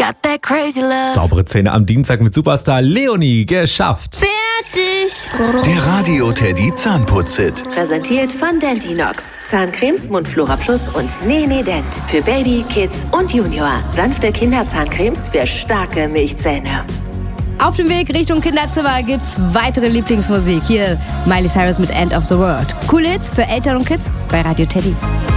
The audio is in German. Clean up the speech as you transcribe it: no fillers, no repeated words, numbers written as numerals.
Got that crazy love. Saubere Zähne am Dienstag mit Superstar Leonie geschafft. Fertig. Der Radio Teddy Zahnputz-Hit. Präsentiert von Dentinox. Zahncremes, Mundflora Plus und Nene Dent. Für Baby, Kids und Junior. Sanfte Kinderzahncremes für starke Milchzähne. Auf dem Weg Richtung Kinderzimmer gibt's weitere Lieblingsmusik. Hier Miley Cyrus mit End of the World. Coole Hits für Eltern und Kids bei Radio Teddy.